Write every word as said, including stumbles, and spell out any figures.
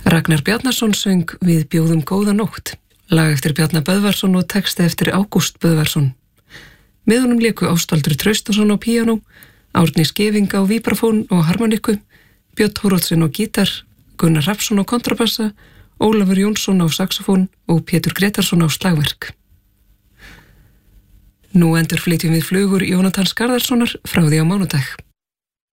Ragnar Bjarnason söng Við bjóðum góða nótt, lag eftir Bjarna Böðvarsson og texti eftir Ágúst Böðvarsson. Með honum léku Ástaldur Traustason á píanó, Árni Skeving á víbrafón og harmoniku, Björn Thoroddsen á gítar, Gunnar Rafnsson á kontrabassa, Ólafur Jónsson á saxofón og Pétur Gretarsson á slagverk. Nú endurflytjum við flugur Jónatans Garðarssonar frá því á mánudag.